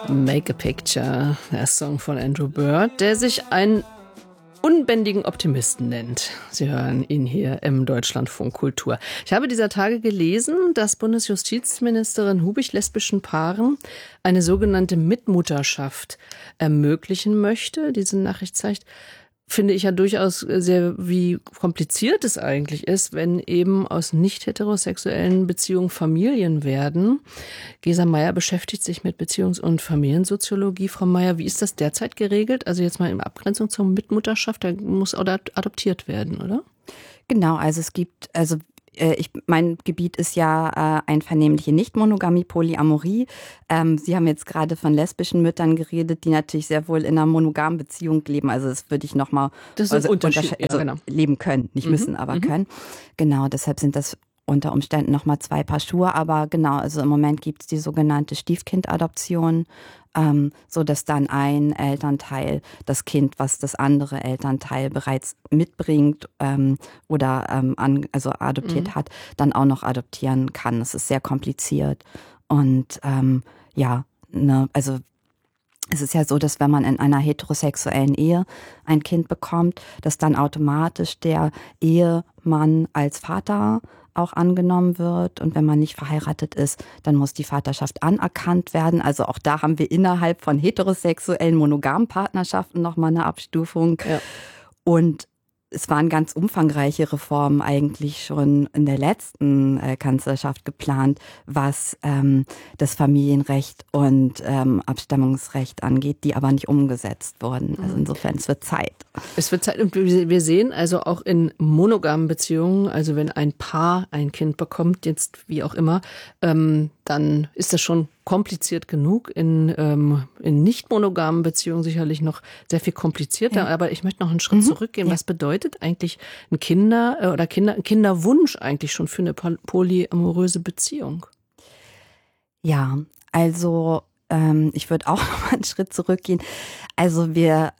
Make a Picture, der Song von Andrew Bird, der sich einen unbändigen Optimisten nennt. Sie hören ihn hier im Deutschlandfunk Kultur. Ich habe dieser Tage gelesen, dass Bundesjustizministerin Hubich lesbischen Paaren eine sogenannte Mitmutterschaft ermöglichen möchte. Diese Nachricht zeigt, finde ich ja durchaus sehr, wie kompliziert es eigentlich ist, wenn eben aus nicht heterosexuellen Beziehungen Familien werden. Gesa Meyer beschäftigt sich mit Beziehungs- und Familiensoziologie. Frau Meyer, wie ist das derzeit geregelt? Also jetzt mal in Abgrenzung zur Mitmutterschaft, da muss auch adoptiert werden, oder? Genau, also es gibt, mein Gebiet ist ja einvernehmliche Nichtmonogamie, Polyamorie. Sie haben jetzt gerade von lesbischen Müttern geredet, die natürlich sehr wohl in einer monogamen Beziehung leben. Also das würde ich nochmal genau. leben können, nicht müssen, aber können. Genau, deshalb sind das unter Umständen nochmal zwei Paar Schuhe. Aber genau, also im Moment gibt es die sogenannte Stiefkindadoption, so dass dann ein Elternteil das Kind, was das andere Elternteil bereits mitbringt oder adoptiert hat, dann auch noch adoptieren kann. Das ist sehr kompliziert. Und es ist ja so, dass wenn man in einer heterosexuellen Ehe ein Kind bekommt, dass dann automatisch der Ehemann als Vater auch angenommen wird. Und wenn man nicht verheiratet ist, dann muss die Vaterschaft anerkannt werden. Also auch da haben wir innerhalb von heterosexuellen monogamen Partnerschaften nochmal eine Abstufung. Ja. Und es waren ganz umfangreiche Reformen eigentlich schon in der letzten Kanzlerschaft geplant, was das Familienrecht und Abstammungsrecht angeht, die aber nicht umgesetzt wurden. Also insofern, es wird Zeit. Es wird Zeit und wir sehen also auch in monogamen Beziehungen, also wenn ein Paar ein Kind bekommt, jetzt wie auch immer, dann ist das schon kompliziert genug. In nicht monogamen Beziehungen sicherlich noch sehr viel komplizierter. Ja. Aber ich möchte noch einen Schritt zurückgehen. Ja. Was bedeutet eigentlich ein Kinderwunsch eigentlich schon für eine polyamoröse Beziehung? Ja, also ich würde auch noch mal einen Schritt zurückgehen. Also wir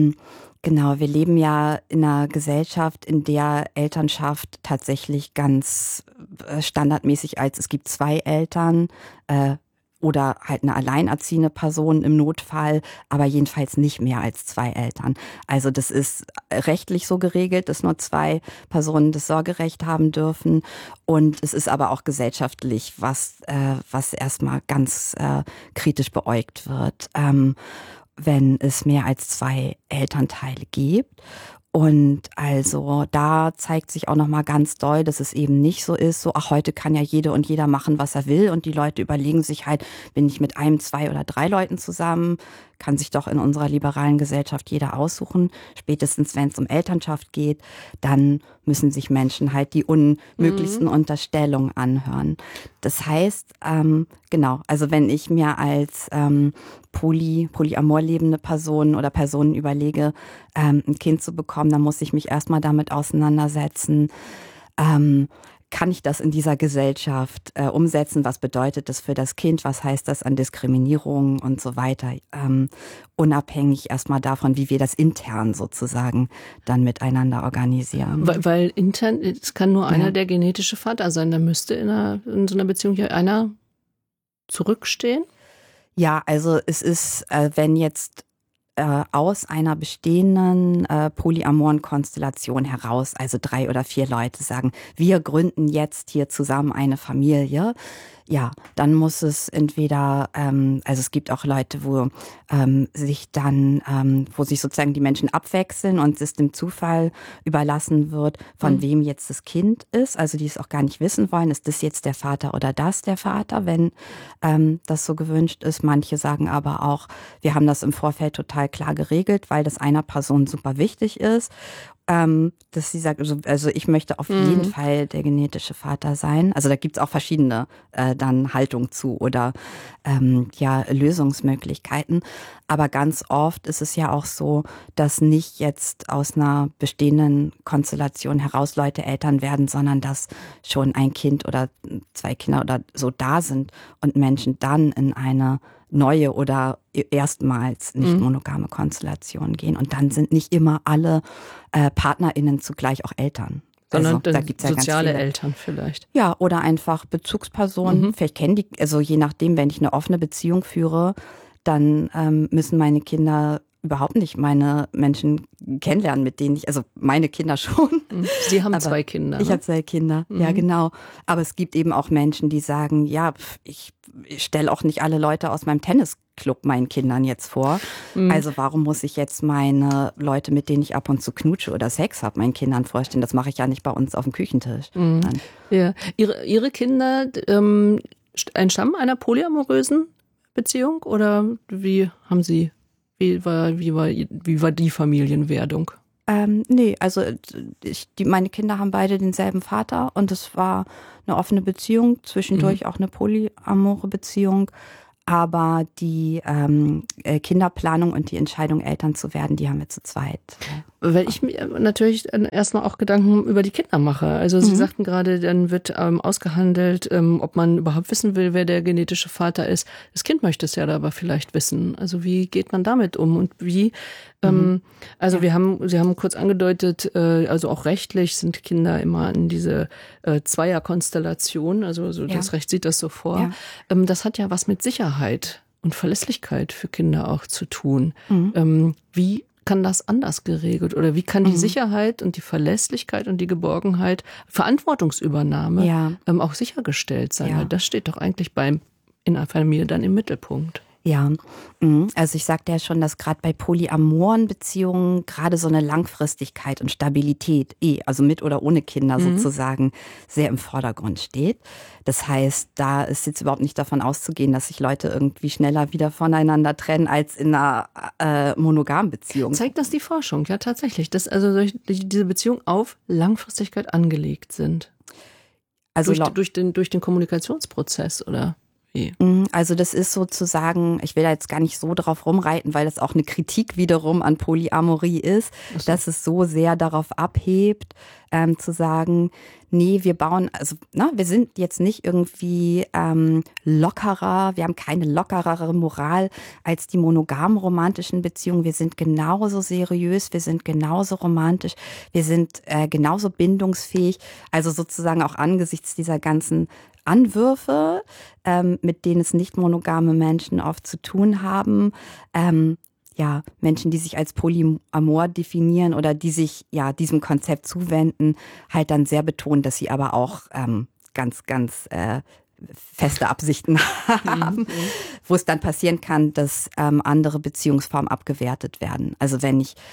leben ja in einer Gesellschaft, in der Elternschaft tatsächlich ganz standardmäßig es gibt zwei Eltern oder halt eine alleinerziehende Person im Notfall, aber jedenfalls nicht mehr als zwei Eltern. Also das ist rechtlich so geregelt, dass nur zwei Personen das Sorgerecht haben dürfen. Und es ist aber auch gesellschaftlich, was erstmal ganz kritisch beäugt wird, wenn es mehr als zwei Elternteile gibt. Und also da zeigt sich auch nochmal ganz doll, dass es eben nicht so ist, so heute kann ja jede und jeder machen, was er will. Und die Leute überlegen sich halt, bin ich mit einem, zwei oder drei Leuten zusammen, kann sich doch in unserer liberalen Gesellschaft jeder aussuchen. Spätestens, wenn es um Elternschaft geht, dann müssen sich Menschen halt die unmöglichsten Unterstellungen anhören. Das heißt, also wenn ich mir als polyamor lebende Person oder Personen überlege, ein Kind zu bekommen, dann muss ich mich erstmal damit auseinandersetzen, kann ich das in dieser Gesellschaft umsetzen? Was bedeutet das für das Kind? Was heißt das an Diskriminierung und so weiter? Unabhängig erstmal davon, wie wir das intern sozusagen dann miteinander organisieren. Weil intern, es kann nur einer der genetische Vater sein. Da müsste in so einer Beziehung ja einer zurückstehen? Ja, also es ist, wenn jetzt aus einer bestehenden polyamoren Konstellation heraus, also 3 oder 4 Leute sagen, wir gründen jetzt hier zusammen eine Familie, ja, dann muss es entweder, also es gibt auch Leute, wo sich sozusagen die Menschen abwechseln und es dem Zufall überlassen wird, von wem jetzt das Kind ist, also die es auch gar nicht wissen wollen, ist das jetzt der Vater oder das der Vater, wenn das so gewünscht ist. Manche sagen aber auch, wir haben das im Vorfeld total klar geregelt, weil das einer Person super wichtig ist. Dass sie sagt, also ich möchte auf jeden Fall der genetische Vater sein. Also da gibt's auch verschiedene dann Haltung zu oder Lösungsmöglichkeiten. Aber ganz oft ist es ja auch so, dass nicht jetzt aus einer bestehenden Konstellation heraus Leute Eltern werden, sondern dass schon ein Kind oder 2 Kinder oder so da sind und Menschen dann in eine neue oder erstmals nicht monogame Konstellationen gehen. Und dann sind nicht immer alle PartnerInnen zugleich auch Eltern. Sondern also, da gibt's ja soziale ganz viele Eltern vielleicht. Ja, oder einfach Bezugspersonen. Vielleicht kennen die, also je nachdem, wenn ich eine offene Beziehung führe, dann müssen meine Kinder überhaupt nicht meine Menschen kennenlernen, mit denen also meine Kinder schon. Sie haben 2 Kinder. Ich habe 2 Kinder, ja genau. Aber es gibt eben auch Menschen, die sagen, ja, ich stelle auch nicht alle Leute aus meinem Tennisclub meinen Kindern jetzt vor. Also warum muss ich jetzt meine Leute, mit denen ich ab und zu knutsche oder Sex habe, meinen Kindern vorstellen? Das mache ich ja nicht bei uns auf dem Küchentisch. Ja. Ihre Kinder entstammen einer polyamorösen Beziehung oder wie war die Familienwerdung? Nee, also meine Kinder haben beide denselben Vater und es war eine offene Beziehung, zwischendurch auch eine polyamore Beziehung. Aber die Kinderplanung und die Entscheidung, Eltern zu werden, die haben wir zu zweit. Weil ich mir natürlich erstmal auch Gedanken über die Kinder mache. Also Sie sagten gerade, dann wird ausgehandelt, ob man überhaupt wissen will, wer der genetische Vater ist. Das Kind möchte es ja da aber vielleicht wissen. Also wie geht man damit um und wie? Also Sie haben kurz angedeutet, also auch rechtlich sind Kinder immer in diese Zweierkonstellation. Also das Recht sieht das so vor. Ja. Das hat ja was mit Sicherheit und Verlässlichkeit für Kinder auch zu tun. Wie kann das anders geregelt oder wie kann die Sicherheit und die Verlässlichkeit und die Geborgenheit, Verantwortungsübernahme auch sichergestellt sein? Weil das steht doch eigentlich in einer Familie dann im Mittelpunkt. Ja, also ich sagte ja schon, dass gerade bei polyamoren Beziehungen gerade so eine Langfristigkeit und Stabilität, also mit oder ohne Kinder sozusagen, sehr im Vordergrund steht. Das heißt, da ist jetzt überhaupt nicht davon auszugehen, dass sich Leute irgendwie schneller wieder voneinander trennen als in einer monogamen Beziehung. Zeigt das die Forschung, ja tatsächlich, dass also diese Beziehungen auf Langfristigkeit angelegt sind? Also durch den Kommunikationsprozess, oder? Also das ist sozusagen, ich will da jetzt gar nicht so drauf rumreiten, weil das auch eine Kritik wiederum an Polyamorie ist, dass es so sehr darauf abhebt, zu sagen, nee, wir bauen, also wir sind jetzt nicht irgendwie lockerer, wir haben keine lockerere Moral als die monogamen romantischen Beziehungen. Wir sind genauso seriös, wir sind genauso romantisch, wir sind genauso bindungsfähig, also sozusagen auch angesichts dieser ganzen Anwürfe, mit denen es nicht monogame Menschen oft zu tun haben. Menschen, die sich als polyamor definieren oder die sich diesem Konzept zuwenden, halt dann sehr betonen, dass sie aber auch ganz, ganz feste Absichten haben, wo es dann passieren kann, dass andere Beziehungsformen abgewertet werden. Also wenn ich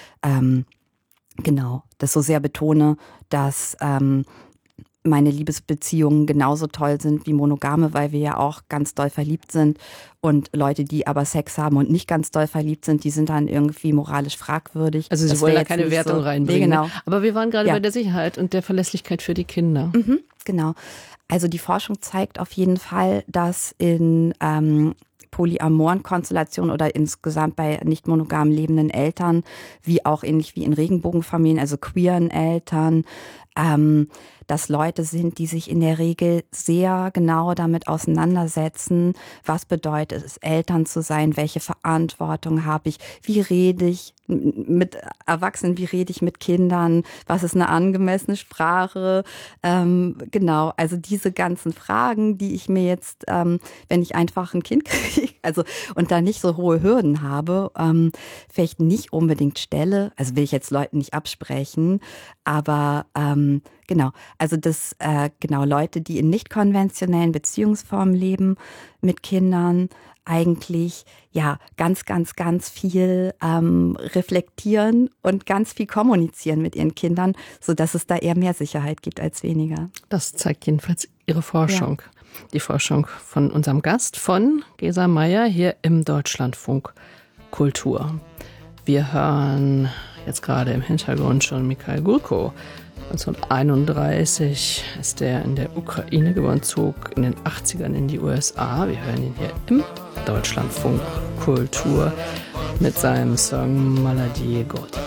das so sehr betone, dass meine Liebesbeziehungen genauso toll sind wie monogame, weil wir ja auch ganz doll verliebt sind. Und Leute, die aber Sex haben und nicht ganz doll verliebt sind, die sind dann irgendwie moralisch fragwürdig. Also Sie wollen da keine Wertung reinbringen. Nee, genau. Aber wir waren gerade bei der Sicherheit und der Verlässlichkeit für die Kinder. Genau. Also die Forschung zeigt auf jeden Fall, dass in polyamoren Konstellationen oder insgesamt bei nicht monogam lebenden Eltern, wie auch ähnlich wie in Regenbogenfamilien, also queeren Eltern, dass Leute sind, die sich in der Regel sehr genau damit auseinandersetzen, was bedeutet es, Eltern zu sein, welche Verantwortung habe ich, wie rede ich mit Erwachsenen, wie rede ich mit Kindern, was ist eine angemessene Sprache, also diese ganzen Fragen, die ich mir jetzt, wenn ich einfach ein Kind kriege, und da nicht so hohe Hürden habe, vielleicht nicht unbedingt stelle, also will ich jetzt Leuten nicht absprechen, aber also dass Leute, die in nicht konventionellen Beziehungsformen leben mit Kindern, eigentlich ganz, ganz, ganz viel reflektieren und ganz viel kommunizieren mit ihren Kindern, sodass es da eher mehr Sicherheit gibt als weniger. Das zeigt jedenfalls Ihre Forschung. Ja. Die Forschung von unserem Gast, von Gesa Meyer, hier im Deutschlandfunk Kultur. Wir hören jetzt gerade im Hintergrund schon Mikhail Gulko. 1931 ist er in der Ukraine geboren, zog in den 80ern in die USA. Wir hören ihn hier im Deutschlandfunk Kultur mit seinem Song Maladie Gott.